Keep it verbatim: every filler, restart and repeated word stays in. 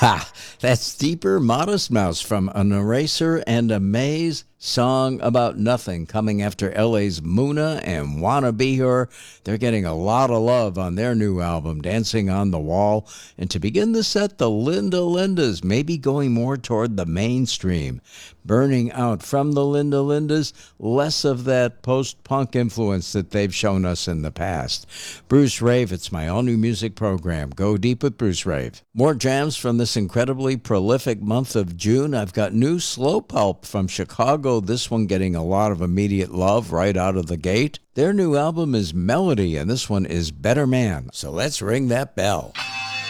Ha! That's Deeper Modest Mouse from An Eraser and a Maze, song about nothing, coming after L A's Muna and Wanna Be Her. They're getting a lot of love on their new album, Dancing on the Wall. And to begin the set, the Linda Lindas, maybe going more toward the mainstream. Burning out from the Linda Lindas, less of that post-punk influence that they've shown us in the past. Bruce Rave, it's my all-new music program. Go deep with Bruce Rave. More jams from this incredibly prolific month of June. I've got new Slow Pulp from Chicago, this one getting a lot of immediate love right out of the gate. Their new album is Melody, and this one is Better Man. So let's ring that bell.